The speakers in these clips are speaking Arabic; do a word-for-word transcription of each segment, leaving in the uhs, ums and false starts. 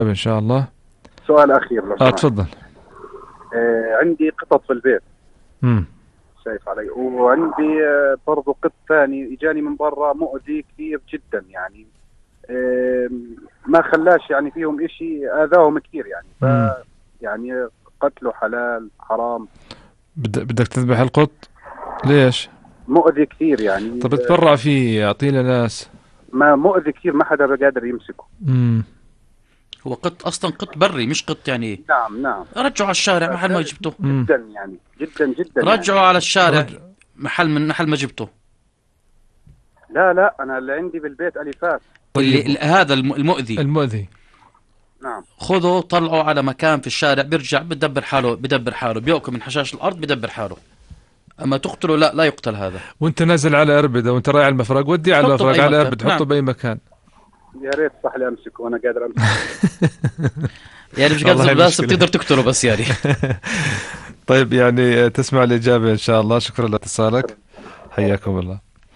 طيب إن شاء الله. سؤال أخير لو آه سمحت. تفضل. آه عندي قطط في البيت. امم شايف علي، وعندي آه برضو قط ثاني إجاني من برا مؤذي كثير جدا يعني. آه ما خلاش يعني فيهم إشي، آذاهم كثير يعني. ف مم. يعني قتله حلال حرام؟ بد- بدك تذبح القط؟ ليش؟ مؤذي كثير يعني. طب آه اتبرع فيه، أعطيه ناس. ما مؤذي كثير، ما حدا بقادر يمسكه. امم هو قط اصلا قط بري مش قط يعني. نعم نعم. رجعوا على الشارع محل ما جبته. مم. جدا يعني جدا جدا رجعوا يعني. على الشارع رج... محل من محل ما جبته. لا لا، أنا اللي عندي بالبيت أليفات. اللي طيب ال- هذا الم- المؤذي المؤذي. نعم. خذه طلعه على مكان في الشارع، بيرجع بدبر حاله بدبر حاله بيأكل من حشاش الارض بدبر حاله. اما تقتله لا لا يقتل هذا. وانت نازل على أربدة وانت رايح على المفرق، ودي على حطه المفرق بأي على مكان. أربدة، حطه نعم. بأي مكان. يا ريت صح لي أمسكه وأنا قادر أمسكه. يعني مش والله قادر هي بس مشكلة. بتقدر تقتله بس يعني. طيب يعني تسمع الإجابة إن شاء الله. شكرا لاتصالك، حياكم الله.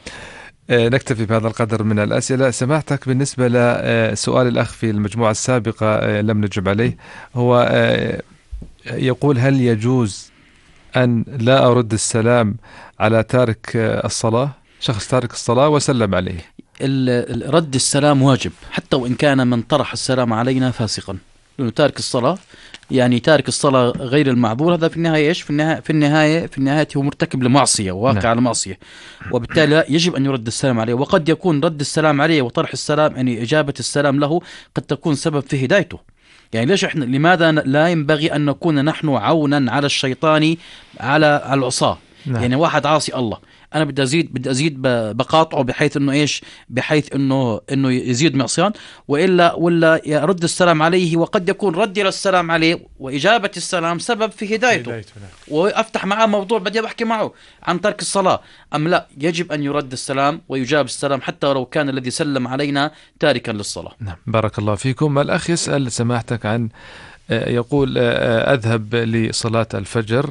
آه، نكتفي بهذا القدر من الأسئلة. سمعتك بالنسبة لسؤال الأخ في المجموعة السابقة آه، لم نجب عليه. هو آه، يقول: هل يجوز أن لا أرد السلام على تارك آه، الصلاة؟ شخص تارك الصلاة وسلم عليه. ال- ال- رد السلام واجب حتى وإن كان من طرح السلام علينا فاسقا، لأنه تارك الصلاة يعني تارك الصلاة غير المعذور هذا في النهاية إيش؟ في النهاية في النهاية في النهاية هو مرتكب لمعصية وواقع نعم. على معصية، وبالتالي يجب أن يرد السلام عليه. وقد يكون رد السلام عليه وطرح السلام يعني إجابة السلام له قد تكون سبب في هدايته. يعني ليش احنا لماذا ن- لا ينبغي أن نكون نحن عونا على الشيطان على على العصاة؟ نعم. يعني واحد عاصي الله، انا بدي ازيد بدي ازيد ب- بقاطعه بحيث انه ايش؟ بحيث انه انه يزيد معصيان، والا ولا يرد السلام عليه، وقد يكون ردي للسلام عليه واجابه السلام سبب في هدايته، هدايته، نعم. وافتح معه موضوع بدي بحكي معه عن ترك الصلاه. ام لا، يجب ان يرد السلام ويجاب السلام حتى لو كان الذي سلم علينا تاركا للصلاه. نعم، بارك الله فيكم. الأخ يسأل سماحتك عن آه، يقول: آه، أذهب لصلاة الفجر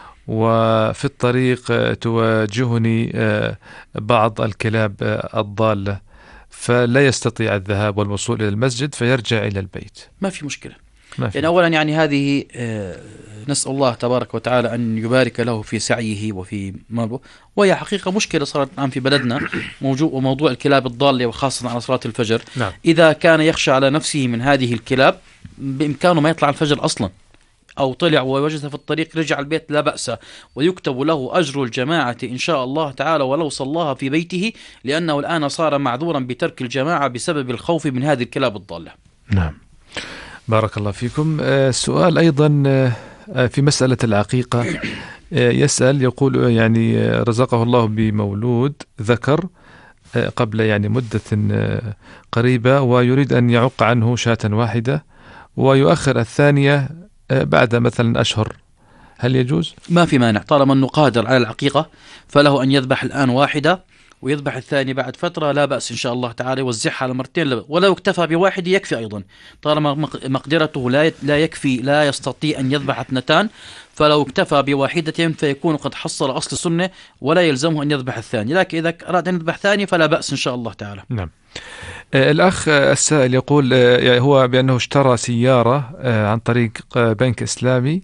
وفي الطريق آه، تواجهني آه، بعض الكلاب آه، الضالة، فلا يستطيع الذهاب والوصول إلى المسجد فيرجع إلى البيت. ما في مشكله. ما في. يعني أولا يعني هذه آه، نسأل الله تبارك وتعالى أن يبارك له في سعيه وفي ماله، وهي حقيقة مشكلة صارت الآن في بلدنا موجود، وموضوع الكلاب الضالة وخاصة على صلاة الفجر. نعم. إذا كان يخشى على نفسه من هذه الكلاب بإمكانه ما يطلع الفجر أصلا، أو طلع ووجد في الطريق رجع البيت لا بأس، ويكتب له أجر الجماعة إن شاء الله تعالى ولو صلاها في بيته، لأنه الآن صار معذورا بترك الجماعة بسبب الخوف من هذه الكلاب الضالة. نعم، بارك الله فيكم. آه، السؤال أيضا آه، في مسألة العقيقة. آه، يسأل يقول: آه، يعني آه، رزقه الله بمولود ذكر آه، قبل يعني مدة آه، قريبة، ويريد أن يعق عنه شاة واحدة ويؤخر الثانية آه، بعد مثلا أشهر، هل يجوز؟ ما في مانع طالما أنه قادر على العقيقة، فله أن يذبح الآن واحدة ويذبح الثاني بعد فترة، لا بأس إن شاء الله تعالى، يوزعها على مرتين، لا- ولو اكتفى بواحد يكفي أيضا، طالما مق- مقدرته لا يت- لا يكفي لا يستطيع أن يذبح اثنتان، فلو اكتفى بواحدة فيكون قد حصل أصل السنة ولا يلزمه أن يذبح الثاني، لكن إذا أراد أن يذبح ثاني فلا بأس إن شاء الله تعالى. نعم. آه، الأخ آه، السائل يقول آه، يعني هو بأنه اشترى سيارة آه، عن طريق آه، بنك إسلامي،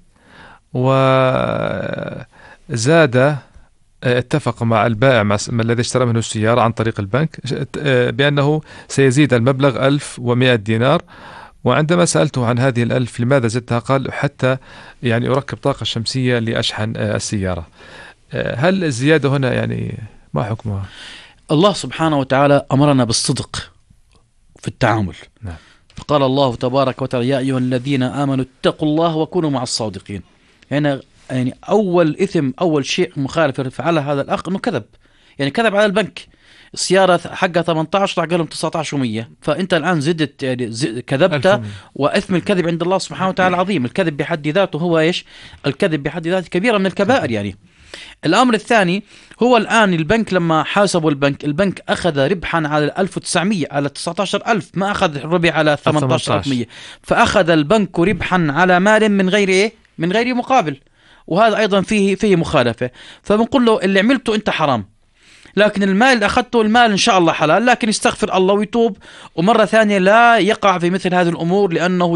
وزاد اتفق مع البائع مع الذي اشترى منه السيارة عن طريق البنك آه، بأنه سيزيد المبلغ ألف ومئة دينار. وعندما سألته عن هذه الألف لماذا زدتها، قال: حتى يعني أركب طاقة شمسية لأشحن آه، السيارة. آه، هل الزيادة هنا يعني ما حكمها؟ الله سبحانه وتعالى أمرنا بالصدق في التعامل. نعم. فقال الله تبارك وتعالى: يا أيها الذين آمنوا اتقوا الله وكونوا مع الصادقين. هنا يعني أول إثم أول شيء مخالف فعله هذا الأخ أنه كذب، يعني كذب على البنك. السيارة حقها ثمانية عشر راح قال لهم تسعة عشر ومية، فأنت الآن زدت يعني زد كذبت، وإثم الكذب عند الله سبحانه وتعالى عظيم. الكذب بحد ذاته هو إيش؟ الكذب بحد ذاته كبيرة من الكبائر يعني. الأمر الثاني هو الآن البنك لما حاسبوا البنك البنك أخذ ربحا على ألف وتسعمية على تسعة عشر ألف، ما أخذ ربح على ثمانية عشر ألف ومئة، فأخذ البنك ربحا على مال من غير إيه؟ من غير مقابل، وهذا أيضا فيه فيه مخالفة. فبنقول له اللي عملته أنت حرام، لكن المال اللي أخذته المال إن شاء الله حلال، لكن يستغفر الله ويتوب، ومرة ثانية لا يقع في مثل هذه الأمور، لأنه